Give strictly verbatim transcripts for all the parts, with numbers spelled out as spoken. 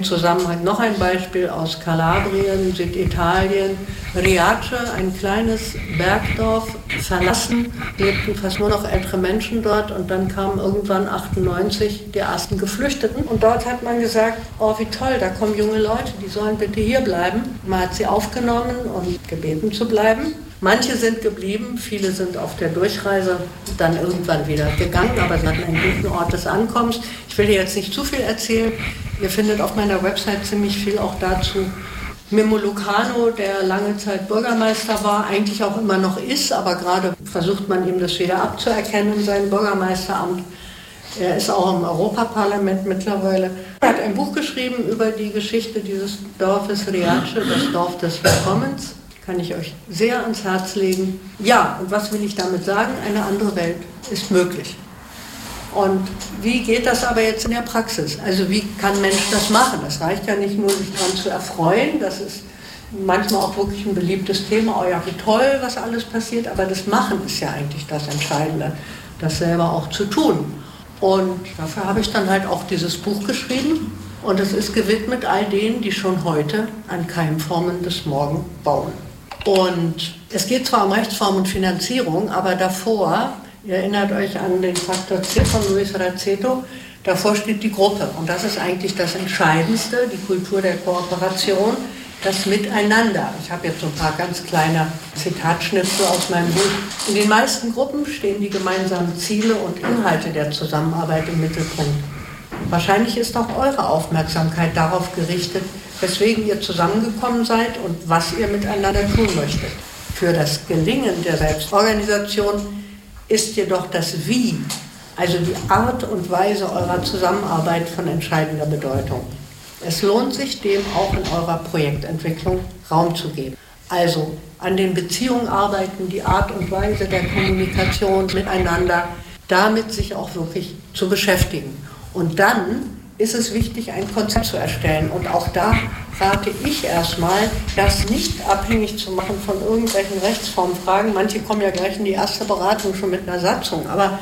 Zusammenhang noch ein Beispiel aus Kalabrien, Süditalien. Riace, ein kleines Bergdorf, verlassen, lebten fast nur noch ältere Menschen dort und dann kamen irgendwann achtundneunzig die ersten Geflüchteten. Und dort hat man gesagt, oh wie toll, da kommen junge Leute, die sollen bitte hier bleiben. Man hat sie aufgenommen und gebeten zu bleiben. Manche sind geblieben, viele sind auf der Durchreise dann irgendwann wieder gegangen, aber sie hatten einen guten Ort des Ankommens. Ich will hier jetzt nicht zu viel erzählen. Ihr findet auf meiner Website ziemlich viel auch dazu. Mimmo Lucano, der lange Zeit Bürgermeister war, eigentlich auch immer noch ist, aber gerade versucht man ihm das wieder abzuerkennen, sein Bürgermeisteramt. Er ist auch im Europaparlament mittlerweile. Er hat ein Buch geschrieben über die Geschichte dieses Dorfes Riace, das Dorf des Willkommens. Kann ich euch sehr ans Herz legen. Ja, und was will ich damit sagen? Eine andere Welt ist möglich. Und wie geht das aber jetzt in der Praxis? Also wie kann ein Mensch das machen? Das reicht ja nicht nur, sich daran zu erfreuen. Das ist manchmal auch wirklich ein beliebtes Thema. Oh ja, wie toll, was alles passiert. Aber das Machen ist ja eigentlich das Entscheidende, das selber auch zu tun. Und dafür habe ich dann halt auch dieses Buch geschrieben. Und es ist gewidmet all denen, die schon heute an Keimformen des Morgen bauen. Und es geht zwar um Rechtsform und Finanzierung, aber davor, ihr erinnert euch an den Faktor C von Luis Raceto, davor steht die Gruppe. Und das ist eigentlich das Entscheidendste, die Kultur der Kooperation, das Miteinander. Ich habe jetzt so ein paar ganz kleine Zitatschnipsel aus meinem Buch. In den meisten Gruppen stehen die gemeinsamen Ziele und Inhalte der Zusammenarbeit im Mittelpunkt. Wahrscheinlich ist auch eure Aufmerksamkeit darauf gerichtet, weswegen ihr zusammengekommen seid und was ihr miteinander tun möchtet. Für das Gelingen der Selbstorganisation ist jedoch das Wie, also die Art und Weise eurer Zusammenarbeit von entscheidender Bedeutung. Es lohnt sich, dem auch in eurer Projektentwicklung Raum zu geben. Also an den Beziehungen arbeiten, die Art und Weise der Kommunikation miteinander, damit sich auch wirklich zu beschäftigen. Und dann ist es wichtig, ein Konzept zu erstellen. Und auch da rate ich erstmal, das nicht abhängig zu machen von irgendwelchen Rechtsformfragen. Manche kommen ja gleich in die erste Beratung schon mit einer Satzung. Aber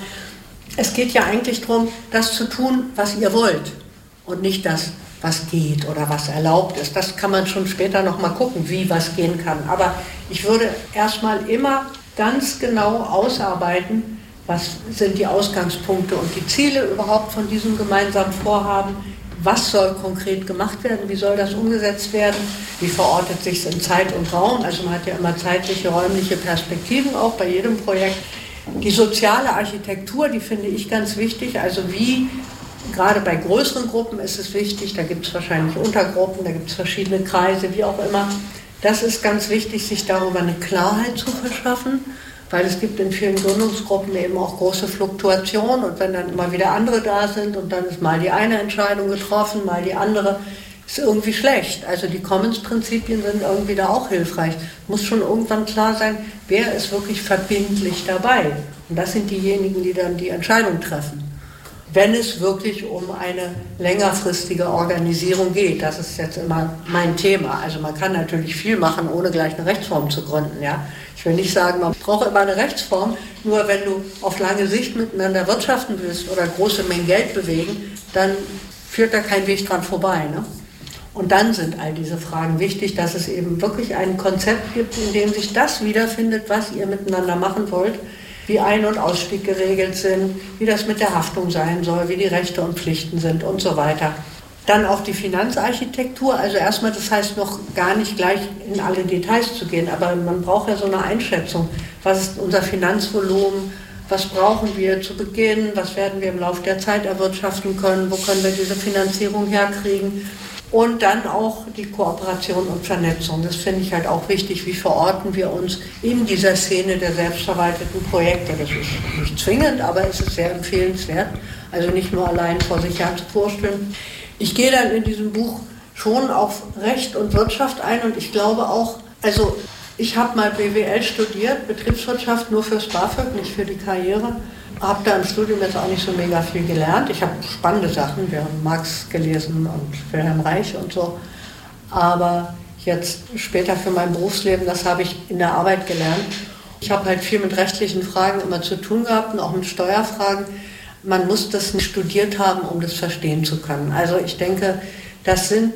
es geht ja eigentlich darum, das zu tun, was ihr wollt. Und nicht das, was geht oder was erlaubt ist. Das kann man schon später noch mal gucken, wie was gehen kann. Aber ich würde erstmal immer ganz genau ausarbeiten, was sind die Ausgangspunkte und die Ziele überhaupt von diesem gemeinsamen Vorhaben? Was soll konkret gemacht werden? Wie soll das umgesetzt werden? Wie verortet sich es in Zeit und Raum? Also man hat ja immer zeitliche, räumliche Perspektiven auch bei jedem Projekt. Die soziale Architektur, die finde ich ganz wichtig. Also wie, gerade bei größeren Gruppen ist es wichtig, da gibt es wahrscheinlich Untergruppen, da gibt es verschiedene Kreise, wie auch immer. Das ist ganz wichtig, sich darüber eine Klarheit zu verschaffen. Weil es gibt in vielen Gründungsgruppen eben auch große Fluktuationen und wenn dann immer wieder andere da sind und dann ist mal die eine Entscheidung getroffen, mal die andere, ist irgendwie schlecht. Also die Commons-Prinzipien sind irgendwie da auch hilfreich. Muss schon irgendwann klar sein, wer ist wirklich verbindlich dabei. Und das sind diejenigen, die dann die Entscheidung treffen. Wenn es wirklich um eine längerfristige Organisierung geht, das ist jetzt immer mein Thema. Also man kann natürlich viel machen, ohne gleich eine Rechtsform zu gründen. Ja? Ich will nicht sagen, man braucht immer eine Rechtsform, nur wenn du auf lange Sicht miteinander wirtschaften willst oder große Mengen Geld bewegen, dann führt da kein Weg dran vorbei. Ne? Und dann sind all diese Fragen wichtig, dass es eben wirklich ein Konzept gibt, in dem sich das wiederfindet, was ihr miteinander machen wollt, wie Ein- und Ausstieg geregelt sind, wie das mit der Haftung sein soll, wie die Rechte und Pflichten sind und so weiter. Dann auch die Finanzarchitektur, also erstmal, das heißt noch gar nicht gleich in alle Details zu gehen, aber man braucht ja so eine Einschätzung, was ist unser Finanzvolumen, was brauchen wir zu Beginn, was werden wir im Laufe der Zeit erwirtschaften können, wo können wir diese Finanzierung herkriegen. Und dann auch die Kooperation und Vernetzung. Das finde ich halt auch wichtig. Wie verorten wir uns in dieser Szene der selbstverwalteten Projekte? Das ist nicht zwingend, aber es ist sehr empfehlenswert. Also nicht nur allein vor sich her zu vorstellen. Ich gehe dann in diesem Buch schon auf Recht und Wirtschaft ein und ich glaube auch, also ich habe mal B W L studiert, Betriebswirtschaft, nur fürs BAföG, nicht für die Karriere. Habe da im Studium jetzt auch nicht so mega viel gelernt. Ich habe spannende Sachen, wir haben Marx gelesen und Wilhelm Reich und so. Aber jetzt später für mein Berufsleben, das habe ich in der Arbeit gelernt. Ich habe halt viel mit rechtlichen Fragen immer zu tun gehabt und auch mit Steuerfragen. Man muss das nicht studiert haben, um das verstehen zu können. Also ich denke, das sind